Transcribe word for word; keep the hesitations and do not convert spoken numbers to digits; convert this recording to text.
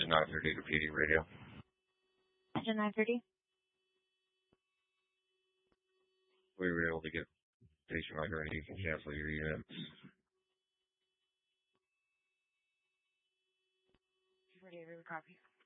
Station nine thirty to P D Radio. Station nine thirty? We were able to get Station nine thirty. You can cancel your units. Radio, copy.